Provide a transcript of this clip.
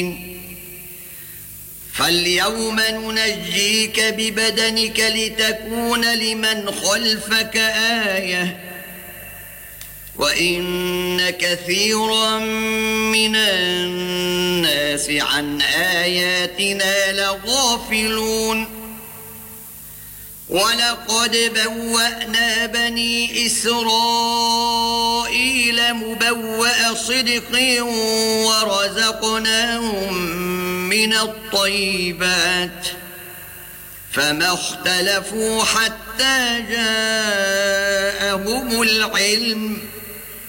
فاليوم ننجيك ببدنك لتكون لمن خلفك آية وإن كثيرا من الناس عن آياتنا لغافلون ولقد بوأنا بني إسرائيل مبوأ صدق ورزقناهم من الطيبات فما اختلفوا حتى جاءهم العلم